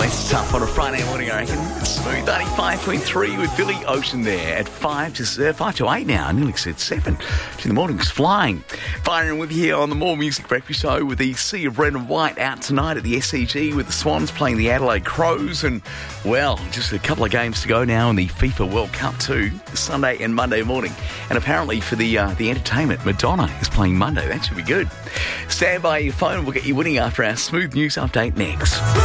Always tough on a Friday morning, I reckon. Smooth 95.3 with Billy Ocean there at 5 to 8 now. I nearly said 7. The morning's flying. Firing with you here on the More Music Breakfast Show with the Sea of Red and White out tonight at the SCG with the Swans playing the Adelaide Crows. And, well, just a couple of games to go now in the FIFA World Cup too, Sunday and Monday morning. And apparently for the entertainment, Madonna is playing Monday. That should be good. Stand by your phone. We'll get you winning after our smooth news update next.